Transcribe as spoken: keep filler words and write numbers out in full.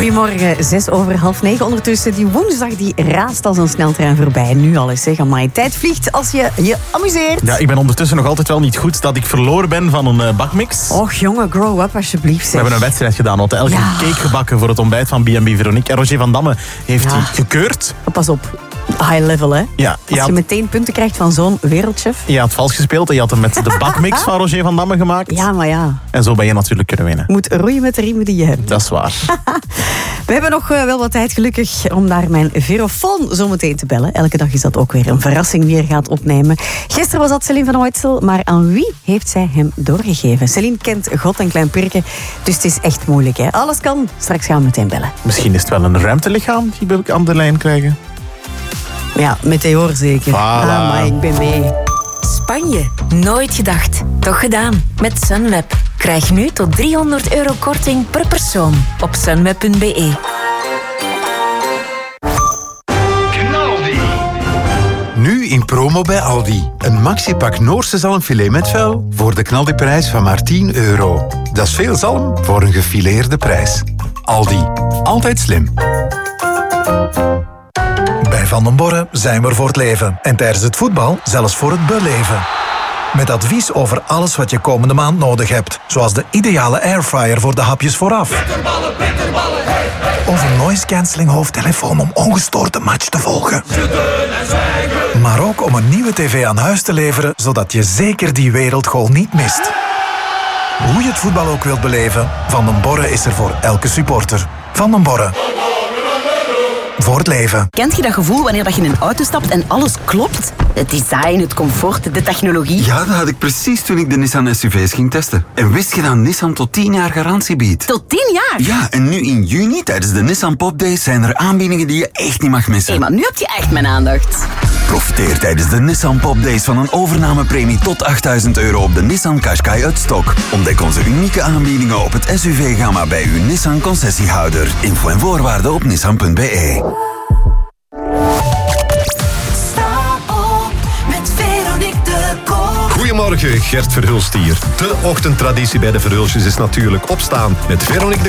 Goedemorgen, zes over half negen. Ondertussen, die woensdag die raast als een sneltrein voorbij. Nu al eens, zeg. Amai, tijd vliegt als je je amuseert. Ja, ik ben ondertussen nog altijd wel niet goed dat ik verloren ben van een uh, bakmix. Och jongen, grow up alsjeblieft. Zeg. We hebben een wedstrijd gedaan. We hadden elke Ja. cake gebakken voor het ontbijt van B en B Veronique. En Roger van Damme heeft Ja. die gekeurd. Pas op, high level hè. Ja, Als je je had, meteen punten krijgt van zo'n wereldchef. je had vals gespeeld en je had hem met de bakmix van Roger van Damme gemaakt. Ja, maar ja. En zo ben je natuurlijk kunnen winnen. Je moet roeien met de riemen die je hebt. Dat is waar. We hebben nog uh, wel wat tijd gelukkig om naar mijn verofoon zo meteen te bellen. Elke dag is dat ook weer een verrassing wie er gaat opnemen. Gisteren was dat Céline van Ooitsel, maar aan wie heeft zij hem doorgegeven? Céline kent God en Klein Pirke, dus het is echt moeilijk. Hè? Alles kan, straks gaan we meteen bellen. Misschien is het wel een ruimtelichaam die we aan de lijn krijgen. Ja, Meteor zeker. Voilà. Ah, maar ik ben mee. Spanje. Nooit gedacht. Toch gedaan. Met Sunweb. Krijg nu tot driehonderd euro korting per persoon op sunweb punt be. Nu in promo bij Aldi. Een maxipak Noorse zalmfilet met vel voor de knaldiprijs van maar tien euro. Dat is veel zalm voor een gefileerde prijs. Aldi. Altijd slim. Bij Van den Borre zijn we er voor het leven. En tijdens het voetbal zelfs voor het beleven. Met advies over alles wat je komende maand nodig hebt. Zoals de ideale airfryer voor de hapjes vooraf. Bitterballen, bitterballen, hey, hey. Of een noise cancelling hoofdtelefoon om ongestoord de match te volgen. Maar ook om een nieuwe tv aan huis te leveren, zodat je zeker die wereldgoal niet mist. Hoe je het voetbal ook wilt beleven, Van den Borre is er voor elke supporter. Van den Borre. Voor het leven. Kent je dat gevoel wanneer dat je in een auto stapt en alles klopt? Het design, het comfort, de technologie. Ja, dat had ik precies toen ik de Nissan S U V's ging testen. En wist je dat Nissan tot tien jaar garantie biedt? Tot tien jaar? Ja, en nu in juni tijdens de Nissan Pop Days zijn er aanbiedingen die je echt niet mag missen. Hé, maar nu heb je echt mijn aandacht. Profiteer tijdens de Nissan Pop Days van een overnamepremie tot achtduizend euro op de Nissan Qashqai uit stok. Ontdek onze unieke aanbiedingen op het S U V-gamma bij uw Nissan concessiehouder. Info en voorwaarden op nissan punt be. Goedemorgen, Gert Verhulst hier. De ochtendtraditie bij de Verhulstjes is natuurlijk opstaan met Veronique de